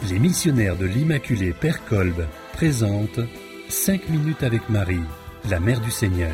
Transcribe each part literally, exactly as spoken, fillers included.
Les missionnaires de l'Immaculée Père Kolb présentent cinq minutes avec Marie, la Mère du Seigneur.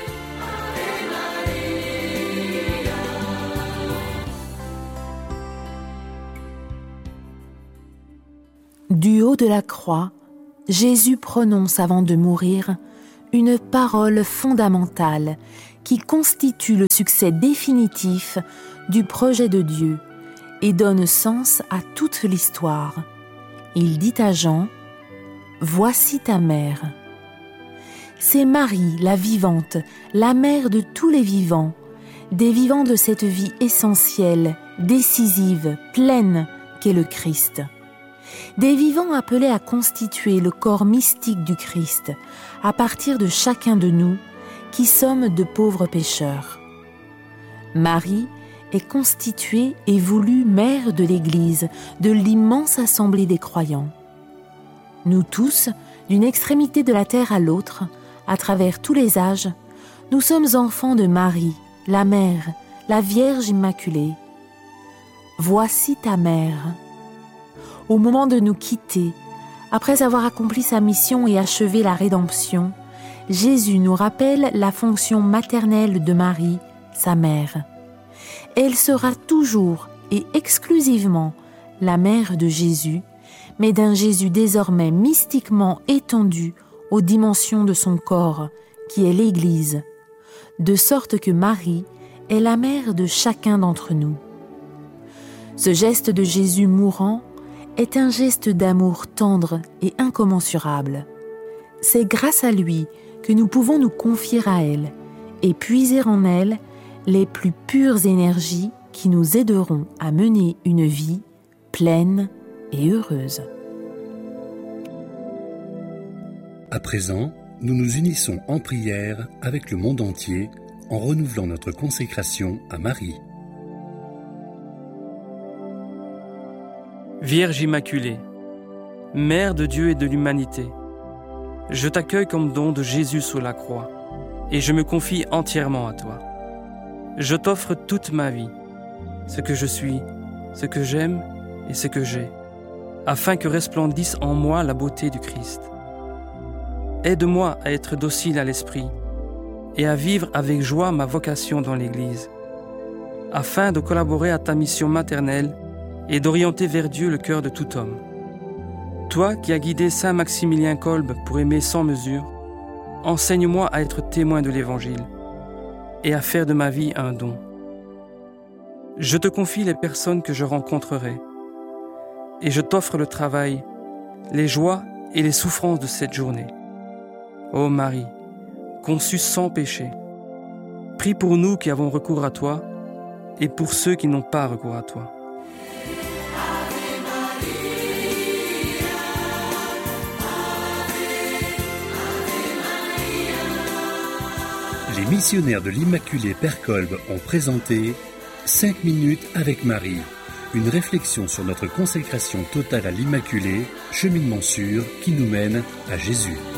Du haut de la croix, Jésus prononce avant de mourir une parole fondamentale qui constitue le succès définitif du projet de Dieu et donne sens à toute l'histoire. Il dit à Jean : « Voici ta mère ». C'est Marie, la vivante, la mère de tous les vivants, des vivants de cette vie essentielle, décisive, pleine qu'est le Christ. Des vivants appelés à constituer le corps mystique du Christ à partir de chacun de nous qui sommes de pauvres pécheurs. Marie est constituée et voulue mère de l'Église, de l'immense assemblée des croyants. Nous tous, d'une extrémité de la terre à l'autre, à travers tous les âges, nous sommes enfants de Marie, la Mère, la Vierge Immaculée. Voici ta mère. Au moment de nous quitter, après avoir accompli sa mission et achevé la rédemption, Jésus nous rappelle la fonction maternelle de Marie, sa mère. Elle sera toujours et exclusivement la mère de Jésus, mais d'un Jésus désormais mystiquement étendu aux dimensions de son corps, qui est l'Église, de sorte que Marie est la mère de chacun d'entre nous. Ce geste de Jésus mourant est un geste d'amour tendre et incommensurable. C'est grâce à lui que nous pouvons nous confier à elle et puiser en elle les plus pures énergies qui nous aideront à mener une vie pleine et heureuse. À présent, nous nous unissons en prière avec le monde entier en renouvelant notre consécration à Marie. Vierge Immaculée, Mère de Dieu et de l'humanité, je t'accueille comme don de Jésus sous la croix et je me confie entièrement à toi. Je t'offre toute ma vie, ce que je suis, ce que j'aime et ce que j'ai, afin que resplendisse en moi la beauté du Christ. Aide-moi à être docile à l'esprit et à vivre avec joie ma vocation dans l'Église, afin de collaborer à ta mission maternelle et d'orienter vers Dieu le cœur de tout homme. Toi qui as guidé Saint Maximilien Kolb pour aimer sans mesure, enseigne-moi à être témoin de l'Évangile et à faire de ma vie un don. Je te confie les personnes que je rencontrerai et je t'offre le travail, les joies et les souffrances de cette journée. Ô Marie, conçue sans péché, prie pour nous qui avons recours à toi et pour ceux qui n'ont pas recours à toi. Les missionnaires de l'Immaculée Père Kolb ont présenté cinq minutes avec Marie, une réflexion sur notre consécration totale à l'Immaculée, cheminement sûr qui nous mène à Jésus.